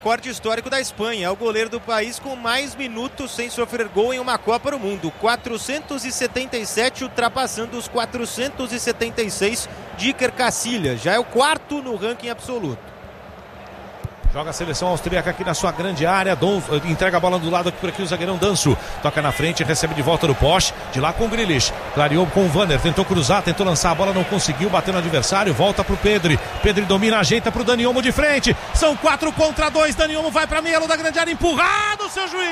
Recorde histórico da Espanha, é o goleiro do país com mais minutos sem sofrer gol em uma Copa do Mundo, 477, ultrapassando os 476 de Iker Casillas, já é o quarto no ranking absoluto. Joga a seleção austríaca aqui na sua grande área. Entrega a bola do lado aqui por aqui o zagueirão Danso. Toca na frente, recebe de volta do Posch. De lá com o Grealish. Clareou com o Vanner. Tentou cruzar, tentou lançar a bola, não conseguiu. Bateu no adversário. Volta pro Pedri. Pedri domina, ajeita pro Dani Olmo de frente. São 4 contra 2. Dani Olmo vai pra meia da grande área. Empurrado, seu juiz.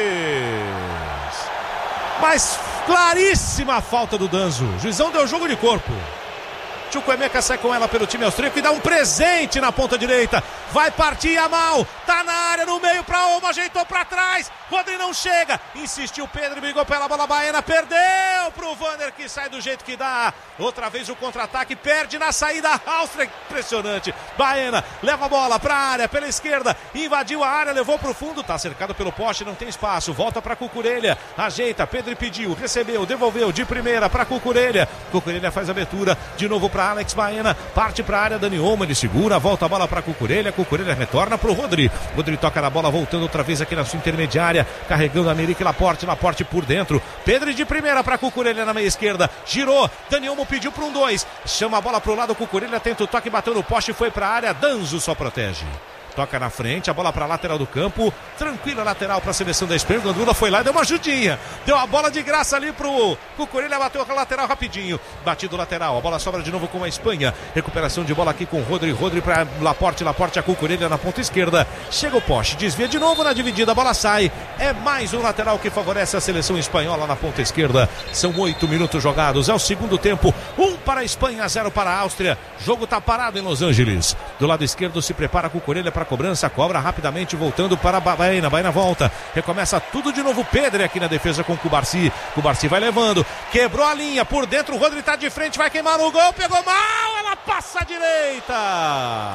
Mas claríssima a falta do Danso. O juizão deu jogo de corpo. Chukwuemeka sai com ela pelo time austríaco e dá um presente na ponta direita. Vai partir Yamal, tá na área, no meio pra Olmo, ajeitou pra trás. Rodri não chega, insistiu Pedro, brigou pela bola Baena, perdeu pro Vanner que sai do jeito que dá. Outra vez o contra-ataque, perde na saída a Áustria, impressionante. Baena leva a bola pra área, pela esquerda, invadiu a área, levou pro fundo, tá cercado pelo poste, não tem espaço, volta pra Cucurella, ajeita, Pedro pediu, recebeu, devolveu de primeira pra Cucurella. Cucurella faz a abertura, de novo pra Alex Baena, parte pra área, Dani Olmo, ele segura, volta a bola pra Cucurella, Cucurella retorna pro Rodri. Rodri toca na bola, voltando outra vez aqui na sua intermediária, carregando a América, Laporte por dentro. Pedro de primeira para Cucurella na meia esquerda. Girou, Dani Olmo pediu para um 2. Chama a bola pro lado, Cucurella tenta o toque, bateu no poste, foi para a área. Danso só protege. Toca na frente, a bola para a lateral do campo. Tranquila lateral para a seleção da Espanha. O Gandula foi lá e deu uma ajudinha. Deu a bola de graça ali pro Cucurella, bateu a lateral rapidinho. Batido lateral, a bola sobra de novo com a Espanha. Recuperação de bola aqui com Rodri. Rodri para Laporte a Cucurella na ponta esquerda. Chega o poste, desvia de novo na dividida, a bola sai. É mais um lateral que favorece a seleção espanhola na ponta esquerda. São 8 minutos jogados. É o segundo tempo. 1 para a Espanha, 0 para a Áustria. Jogo tá parado em Los Angeles. Do lado esquerdo se prepara Cucurella para cobrança, cobra rapidamente, voltando para Baena. Baena volta, recomeça tudo de novo. Pedri aqui na defesa com Cubarsi. Cubarsi vai levando, quebrou a linha por dentro. O Rodri tá de frente, vai queimar no gol, pegou mal, ela passa à direita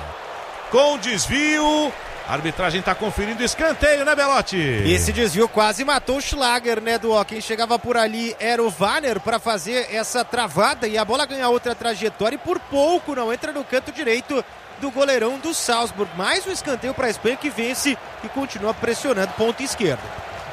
com desvio. A arbitragem tá conferindo escanteio, né, Belotti? Esse desvio quase matou o Schlager, né, do quem chegava por ali era o Vanner para fazer essa travada e a bola ganha outra trajetória e por pouco não entra no canto direito do goleirão do Salzburg. Mais um escanteio para a Espanha que vence e continua pressionando ponta esquerda.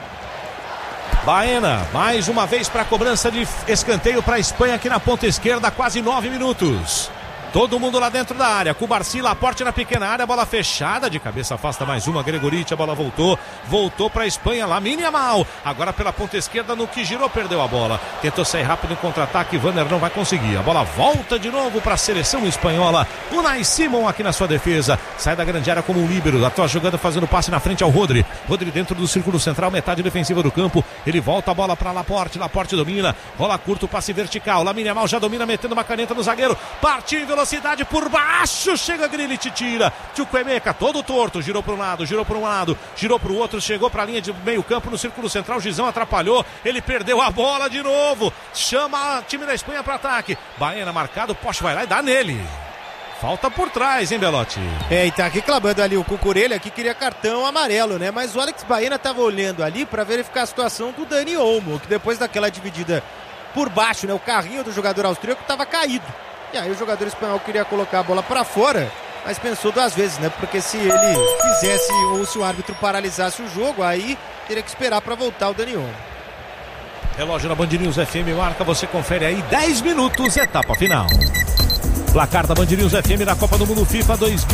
Baena, mais uma vez para a cobrança de escanteio para a Espanha aqui na ponta esquerda, quase 9 minutos. Todo mundo lá dentro da área, Cubarsi, Laporte na pequena área, bola fechada, de cabeça afasta mais uma, Gregoriti, a bola voltou para a Espanha, Lamine Yamal, agora pela ponta esquerda, no que girou, perdeu a bola, tentou sair rápido em contra-ataque, Vanner não vai conseguir, a bola volta de novo para a seleção espanhola, Unai Simon aqui na sua defesa, sai da grande área como um líbero, a tua jogada fazendo passe na frente ao Rodri, Rodri dentro do círculo central, metade defensiva do campo, ele volta a bola para Laporte domina, rola curto, passe vertical, Lamine Yamal já domina, metendo uma caneta no zagueiro, partiu velocidade por baixo, chega Grealish, tira, Chukwuemeka todo torto, girou para um lado, girou para o outro, chegou para a linha de meio campo no círculo central, o Gizão atrapalhou, ele perdeu a bola de novo, chama o time da Espanha para ataque, Baena marcado, Posch vai lá e dá nele. Falta por trás, hein, Belotti? E tá reclamando ali o Cucurella que queria cartão amarelo, né? Mas o Alex Baena tava olhando ali para verificar a situação do Dani Olmo, que depois daquela dividida por baixo, né? O carrinho do jogador austríaco tava caído. E aí o jogador espanhol queria colocar a bola para fora, mas pensou 2 vezes, né? Porque se ele fizesse ou se o árbitro paralisasse o jogo, aí teria que esperar para voltar o Dani Olmo. Relógio na Band News FM marca, você confere aí 10 minutos, etapa final. Placar da Band News FM na Copa do Mundo FIFA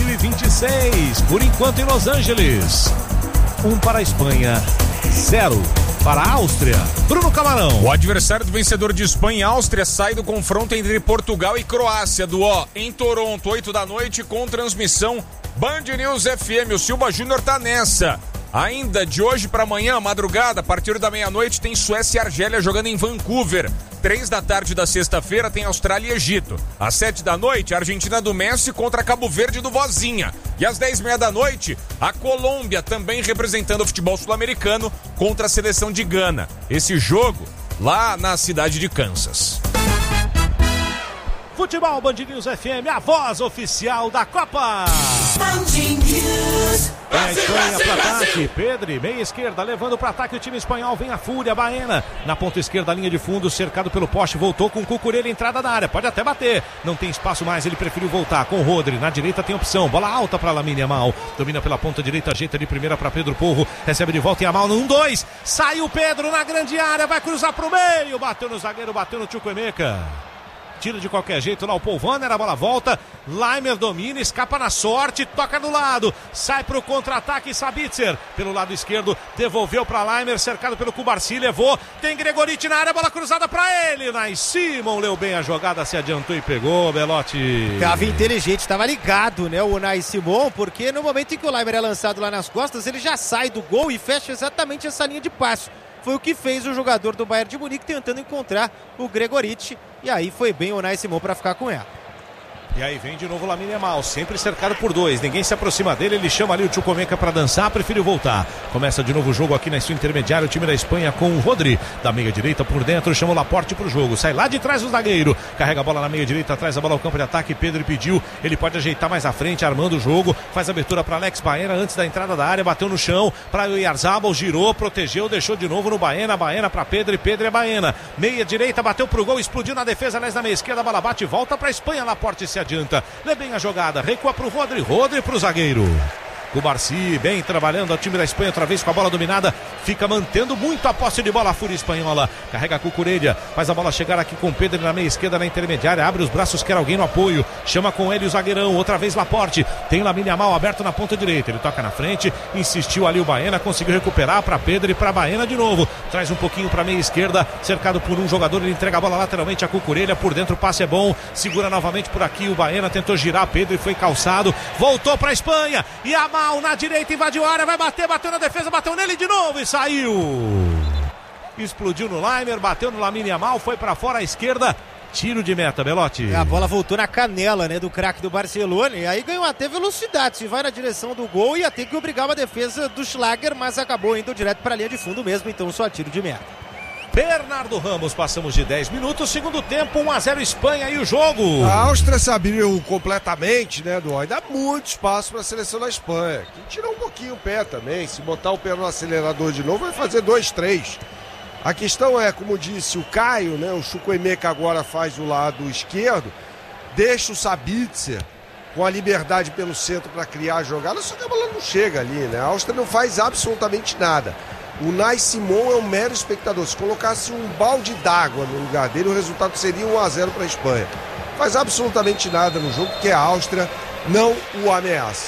2026. Por enquanto em Los Angeles. 1 para a Espanha, 0 para a Áustria. Bruno Camarão. O adversário do vencedor de Espanha e Áustria sai do confronto entre Portugal e Croácia, do em Toronto, 8 da noite, com transmissão Band News FM. O Silva Júnior tá nessa. Ainda de hoje para amanhã, madrugada, a partir da meia-noite, tem Suécia e Argélia jogando em Vancouver. 3 da tarde da sexta-feira tem Austrália e Egito. Às 7 da noite, a Argentina do Messi contra Cabo Verde do Vozinha. E às 10h30 da noite, a Colômbia, também representando o futebol sul-americano, contra a seleção de Gana. Esse jogo lá na cidade de Kansas. Futebol Band News FM, a voz oficial da Copa. Band News. A Espanha Espanha para ataque, Pedri, meia esquerda, levando para ataque o time espanhol, vem a fúria, Baena, na ponta esquerda, linha de fundo, cercado pelo poste, voltou com o Cucurella, entrada da área, pode até bater, não tem espaço mais, ele preferiu voltar com o Rodri, na direita tem opção, bola alta para Lamine Yamal, domina pela ponta direita, ajeita de primeira para Pedro Porro, recebe de volta Yamal no 1-2, sai o Pedro na grande área, vai cruzar pro meio, bateu no zagueiro, bateu no Chukwuemeka. Tira de qualquer jeito lá o Paul Vanner, a bola volta, Laimer domina, escapa na sorte, toca do lado, sai pro contra-ataque, Sabitzer, pelo lado esquerdo, devolveu pra Laimer, cercado pelo Cubarsi, levou, tem Gregoriti na área, bola cruzada pra ele, Unai Simon leu bem a jogada, se adiantou e pegou, Belotti. Tava inteligente, tava ligado, né, o Unai Simon, porque no momento em que o Laimer é lançado lá nas costas, ele já sai do gol e fecha exatamente essa linha de passe. Foi o que fez o jogador do Bayern de Munique tentando encontrar o Gregoriti. E aí foi bem o Unai Simon para ficar com ela. E aí vem de novo o Lamine Yamal, sempre cercado por dois, ninguém se aproxima dele, ele chama ali o Chukwuemeka para dançar, prefere voltar. Começa de novo o jogo aqui na sua intermediária, o time da Espanha com o Rodri, da meia direita por dentro, chama o Laporte pro jogo, sai lá de trás o zagueiro, carrega a bola na meia direita, traz a bola ao campo de ataque, Pedro pediu, ele pode ajeitar mais à frente, armando o jogo, faz a abertura para Alex Baena antes da entrada da área, bateu no chão, para o Oyarzabal, girou, protegeu, deixou de novo no Baena para Pedro e Pedro é Baena, meia direita, bateu pro gol, explodiu na defesa, aliás na meia esquerda, a bola bate e volta para a Espanha, Laporte se adianta, lê bem a jogada, recua pro Rodri pro zagueiro. O Barci bem trabalhando, o time da Espanha outra vez com a bola dominada, fica mantendo muito a posse de bola, a fúria espanhola, carrega a Cucurella, faz a bola chegar aqui com Pedro na meia esquerda na intermediária, abre os braços, quer alguém no apoio, chama com ele o zagueirão, outra vez Laporte, tem Lamine Yamal aberto na ponta direita, ele toca na frente, insistiu ali o Baena, conseguiu recuperar para Pedro e para Baena de novo, traz um pouquinho para meia esquerda, cercado por um jogador, ele entrega a bola lateralmente a Cucurella, por dentro o passe é bom, segura novamente por aqui o Baena, tentou girar, Pedro e foi calçado, voltou para a Espanha, e Yamal na direita, invadiu a área, vai bater, bateu na defesa, bateu nele de novo e saiu. Explodiu no Laimer, bateu no Lamine Yamal, foi para fora à esquerda, tiro de meta, Belotti. A bola voltou na canela, né, do craque do Barcelona, e aí ganhou até velocidade, se vai na direção do gol ia ter que obrigar uma defesa do Schlager, mas acabou indo direto para a linha de fundo mesmo, então só tiro de meta. Bernardo Ramos, passamos de 10 minutos, segundo tempo, 1-0 Espanha e o jogo. A Áustria se abriu completamente, né, Duói? Dá muito espaço para a seleção da Espanha, que tirou um pouquinho o pé também, se botar o pé no acelerador de novo vai fazer 2-3. A questão é, como disse o Caio, né, o Chukwuemeka agora faz o lado esquerdo, deixa o Sabitzer com a liberdade pelo centro para criar a jogada, só que a bola não chega ali, né? A Áustria não faz absolutamente nada. O Unai Simon é um mero espectador. Se colocasse um balde d'água no lugar dele, o resultado seria 1-0 para a Espanha. Faz absolutamente nada no jogo, porque a Áustria não o ameaça.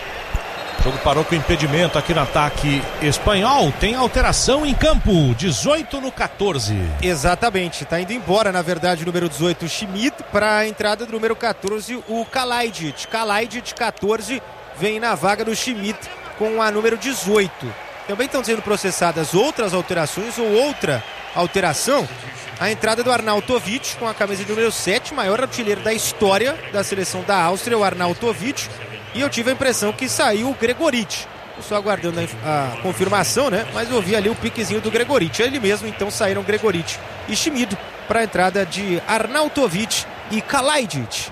O jogo parou com impedimento aqui no ataque espanhol. Tem alteração em campo, 18 no 14. Exatamente, tá indo embora, na verdade, o número 18, o Schmidt, para a entrada do número 14, o Kalajdzic. Kalajdzic, 14, vem na vaga do Schmidt com a número 18. Também estão sendo processadas outras alterações ou outra alteração. A entrada do Arnautovic com a camisa de número 7, maior artilheiro da história da seleção da Áustria, o Arnautovic. E eu tive a impressão que saiu o Gregoriti. Eu só aguardando a confirmação, né? Mas eu vi ali o piquezinho do Gregoriti. Ele mesmo, então saíram Gregoriti e Schmidt para a entrada de Arnautovic e Kalajdzic.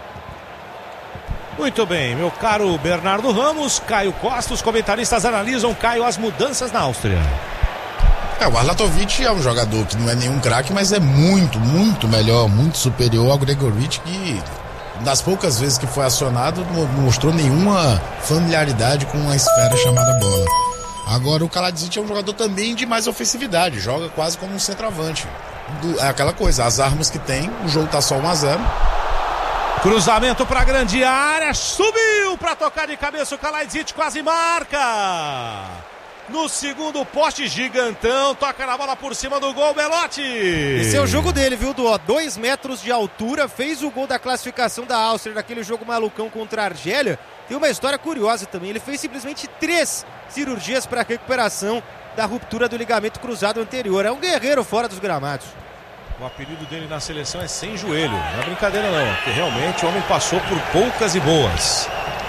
Muito bem, meu caro Bernardo Ramos, Caio Costa, os comentaristas analisam, Caio, as mudanças na Áustria. O Arnautovic é um jogador que não é nenhum craque, mas é muito, muito melhor, muito superior ao Gregoriti, que das poucas vezes que foi acionado não mostrou nenhuma familiaridade com a esfera chamada bola. Agora o Kalajdzic é um jogador também de mais ofensividade, joga quase como um centroavante. É aquela coisa, as armas que tem, o jogo tá só 1-0. Cruzamento para a grande área, subiu para tocar de cabeça o Kalajdzic, quase marca. No segundo poste, gigantão, toca na bola por cima do gol, Belotti. Esse é o jogo dele, viu, Duó? 2 metros de altura, fez o gol da classificação da Áustria, naquele jogo malucão contra a Argélia. Tem uma história curiosa também, ele fez simplesmente 3 cirurgias para recuperação da ruptura do ligamento cruzado anterior. É um guerreiro fora dos gramados. O apelido dele na seleção é Sem Joelho. Não é brincadeira não, porque realmente o homem passou por poucas e boas.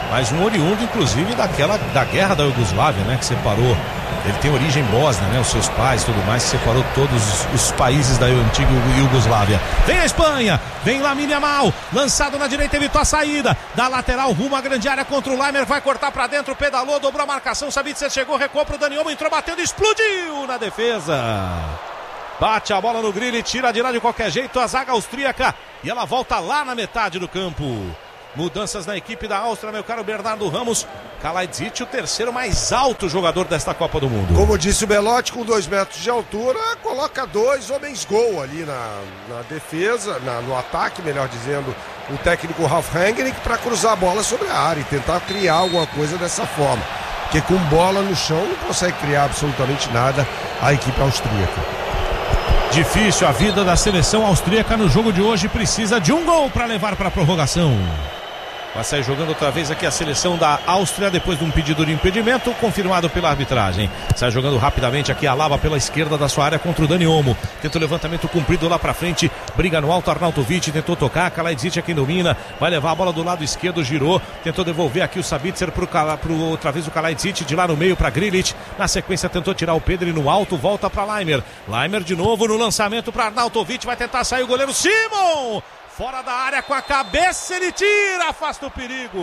mas um oriundo, inclusive, da guerra da Iugoslávia, né? Que separou. Ele tem origem bósnia, né? Os seus pais e tudo mais, que separou todos os países da antiga Iugoslávia. Vem a Espanha, vem Lamine Yamal, lançado na direita, evitou a saída, da lateral rumo à grande área contra o Laimer, vai cortar pra dentro, pedalou, dobrou a marcação, Sabitzer chegou, recuou pro Dani Olmo, entrou batendo, explodiu na defesa. Bate a bola no grilo e tira de lá de qualquer jeito a zaga austríaca, e ela volta lá na metade do campo. Mudanças na equipe da Áustria, meu caro Bernardo Ramos. Kalajdzic, o terceiro mais alto jogador desta Copa do Mundo. Como disse o Belotti, com 2 metros de altura, coloca 2 homens gol ali na defesa, no ataque, melhor dizendo, o técnico Ralf Rangnick, para cruzar a bola sobre a área e tentar criar alguma coisa dessa forma. Porque com bola no chão não consegue criar absolutamente nada a equipe austríaca. Difícil a vida da seleção austríaca no jogo de hoje, precisa de um gol para levar para a prorrogação. Vai sair jogando outra vez aqui a seleção da Áustria depois de um pedido de impedimento confirmado pela arbitragem. Sai jogando rapidamente aqui a Alaba pela esquerda da sua área contra o Dani Olmo. Tenta o levantamento cumprido lá pra frente. Briga no alto, Arnautovic tentou tocar. Kalajdzic é quem domina. Vai levar a bola do lado esquerdo, girou. Tentou devolver aqui o Sabitzer pro outra vez o Kalajdzic de lá no meio pra Grilic. Na sequência tentou tirar o Pedri no alto. Volta pra Laimer. Laimer de novo no lançamento pra Arnautovic. Vai tentar sair o goleiro Simon. Fora da área com a cabeça, ele tira, afasta o perigo.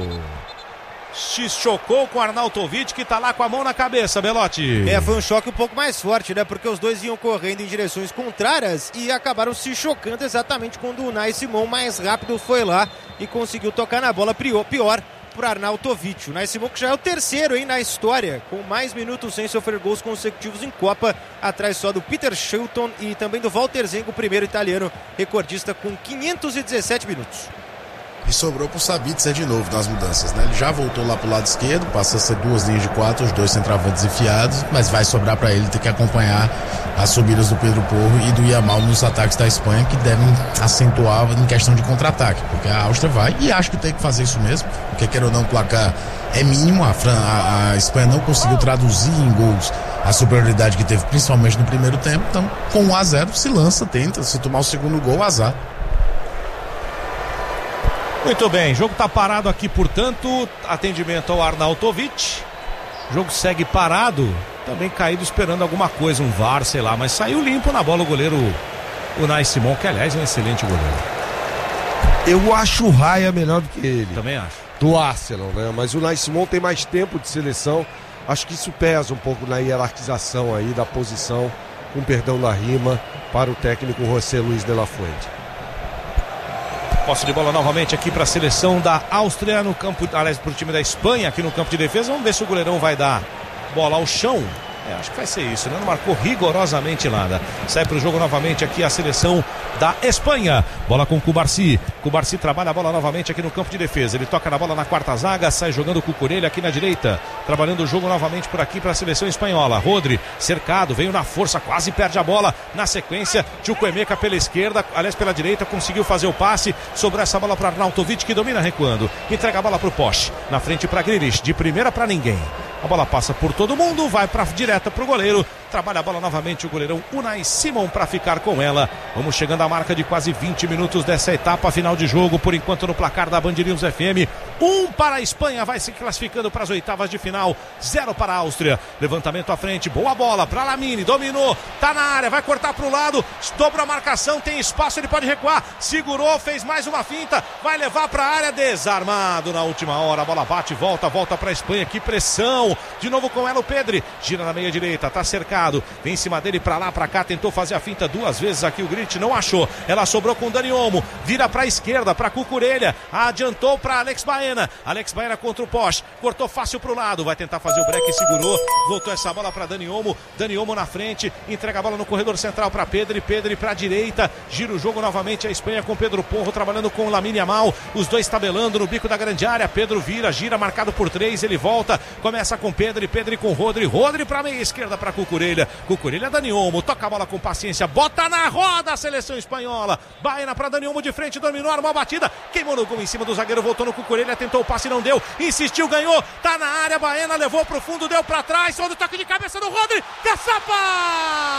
Se chocou com o Arnautovic, que tá lá com a mão na cabeça, Belotti. Foi um choque um pouco mais forte, né? Porque os dois iam correndo em direções contrárias e acabaram se chocando exatamente quando o Unai Simon mais rápido foi lá e conseguiu tocar na bola pior para Arnautovic. O Unai Simon, que já é o terceiro na história, com mais minutos sem sofrer gols consecutivos em Copa, atrás só do Peter Shilton e também do Walter Zengo, o primeiro italiano recordista com 517 minutos. E sobrou pro Sabitzer de novo nas mudanças, né? Ele já voltou lá pro lado esquerdo, passa a ser 2 linhas de 4, os 2 centroavantes enfiados, mas vai sobrar para ele ter que acompanhar as subidas do Pedro Porro e do Yamal nos ataques da Espanha, que devem acentuar em questão de contra-ataque, porque a Áustria vai, e acho que tem que fazer isso mesmo, porque quer ou não, o placar é mínimo, a Espanha não conseguiu traduzir em gols a superioridade que teve, principalmente no primeiro tempo, então com 1-0 se lança, tenta, se tomar o segundo gol, azar. Muito bem, o jogo tá parado aqui, portanto, atendimento ao Arnautovic. O jogo segue parado, também caído esperando alguma coisa, um VAR, sei lá, mas saiu limpo na bola o goleiro Unai Simon, que aliás é um excelente goleiro. Eu acho o Raya melhor do que ele. Também acho. Do Arsenal, né? Mas o Unai Simon tem mais tempo de seleção, acho que isso pesa um pouco na hierarquização aí da posição, com perdão da rima, para o técnico José Luis de la Fuente. Posse de bola novamente aqui para a seleção da Áustria no campo, aliás, para o time da Espanha aqui no campo de defesa. Vamos ver se o goleirão vai dar bola ao chão. Acho que vai ser isso, né? Não marcou rigorosamente nada. Sai para o jogo novamente aqui a seleção da Espanha. Bola com o Cubarsí. Cubarsí trabalha a bola novamente aqui no campo de defesa. Ele toca na bola na quarta zaga, sai jogando com o Cucurella aqui na direita. Trabalhando o jogo novamente por aqui para a seleção espanhola. Rodri, cercado, veio na força, quase perde a bola. Na sequência, Chukwuemeka pela esquerda, aliás pela direita, conseguiu fazer o passe. Sobrou essa bola para Arnautovic, que domina recuando. Entrega a bola para o Posch. Na frente para Grealish, de primeira para ninguém. A bola passa por todo mundo, vai direta para o goleiro. Trabalha a bola novamente o goleirão Unai Simon para ficar com ela. Vamos chegando à marca de quase 20 minutos dessa etapa final de jogo. Por enquanto no placar da Band News FM. 1 para a Espanha, vai se classificando para as oitavas de final. 0 para a Áustria. Levantamento à frente, boa bola para Lamine, dominou, tá na área, vai cortar para o lado. Dobrou a marcação, tem espaço, ele pode recuar. Segurou, fez mais uma finta, vai levar para a área, desarmado na última hora. A bola bate, volta para a Espanha. Que pressão! De novo com ela o Pedri, gira na meia direita, tá cercado, vem em cima dele pra lá, pra cá, tentou fazer a finta 2 vezes aqui o Grit, não achou, ela sobrou com o Dani Olmo, vira pra esquerda, pra Cucurella, adiantou pra Alex Baena contra o Posch, cortou fácil pro lado, vai tentar fazer o break, segurou, voltou essa bola pra Dani Olmo na frente, entrega a bola no corredor central pra Pedri pra direita, gira o jogo novamente a Espanha com Pedro Porro, trabalhando com o Lamine Yamal, os dois tabelando no bico da grande área, Pedro vira, gira, marcado por 3, ele volta, começa com Pedri com Rodri pra meia esquerda pra Cucurella, Dani Olmo, toca a bola com paciência, bota na roda a seleção espanhola, Baena pra Dani Olmo de frente, dominou, armou a batida, queimou no gol em cima do zagueiro, voltou no Cucurella, tentou o passe, não deu, insistiu, ganhou, tá na área, Baena levou pro fundo, deu pra trás, olha o toque de cabeça do Rodri, caçapa!